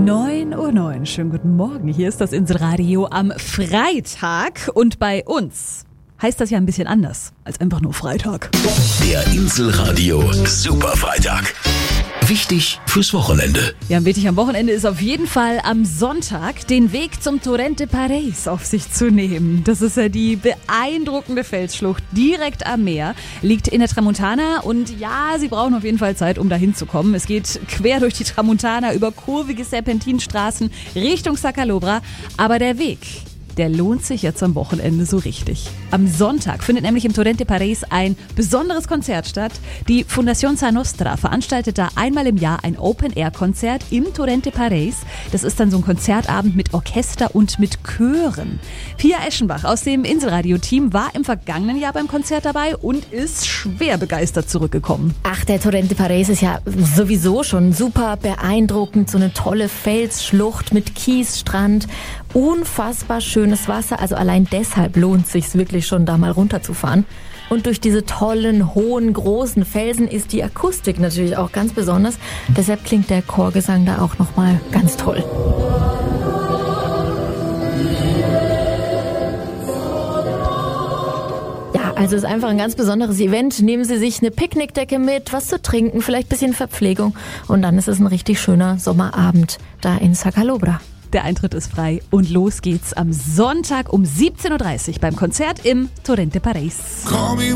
9:09 Uhr. Schönen guten Morgen. Hier ist das Inselradio am Freitag. Und bei uns heißt das ja ein bisschen anders als einfach nur Freitag. Der Inselradio Superfreitag. Wichtig fürs Wochenende. Ja, wichtig am Wochenende ist auf jeden Fall am Sonntag den Weg zum Torrent de Pareis auf sich zu nehmen. Das ist ja die beeindruckende Felsschlucht direkt am Meer, liegt in der Tramontana und ja, Sie brauchen auf jeden Fall Zeit, um da hinzukommen. Es geht quer durch die Tramontana über kurvige Serpentinstraßen Richtung Sacalobra, aber der Weg, der lohnt sich jetzt am Wochenende so richtig. Am Sonntag findet nämlich im Torrent de Pareis ein besonderes Konzert statt. Die Fundación Sa Nostra veranstaltet da einmal im Jahr ein Open-Air-Konzert im Torrent de Pareis. Das ist dann so ein Konzertabend mit Orchester und mit Chören. Pia Eschenbach aus dem Inselradio-Team war im vergangenen Jahr beim Konzert dabei und ist schwer begeistert zurückgekommen. Ach, der Torrent de Pareis ist ja sowieso schon super beeindruckend. So eine tolle Felsschlucht mit Kiesstrand, unfassbar schönes Wasser. Also allein deshalb lohnt es sich wirklich schon, da mal runterzufahren. Und durch diese tollen, hohen, großen Felsen ist die Akustik natürlich auch ganz besonders. Deshalb klingt der Chorgesang da auch nochmal ganz toll. Ja, also es ist einfach ein ganz besonderes Event. Nehmen Sie sich eine Picknickdecke mit, was zu trinken, vielleicht ein bisschen Verpflegung. Und dann ist es ein richtig schöner Sommerabend da in Sacalobra. Der Eintritt ist frei und los geht's am Sonntag um 17:30 Uhr beim Konzert im Torrent de Pareis.